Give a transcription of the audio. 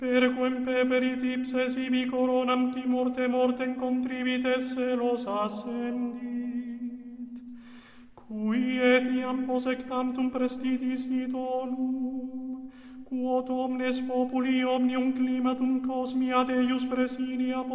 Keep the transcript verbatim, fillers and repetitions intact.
Perquem peperit ipse sibi coronam qui morte mortem contrivit esse los ascendit, cui etiam posectantum prestitis idonum, quod omnes populi omnium climatum cosmia Deus presidia